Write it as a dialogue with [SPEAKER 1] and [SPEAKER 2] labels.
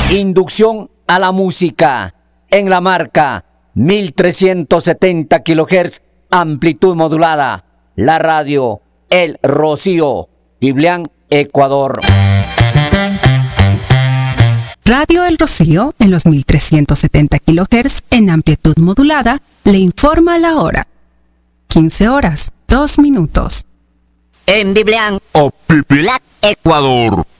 [SPEAKER 1] Inducción a la música en la marca 1370 kHz, amplitud modulada. La radio El Rocío, Biblián, Ecuador.
[SPEAKER 2] Radio El Rocío, en los 1370 kHz, en amplitud modulada, le informa la hora. 15 horas, 2 minutos.
[SPEAKER 3] En Biblián o Pipilac, Ecuador.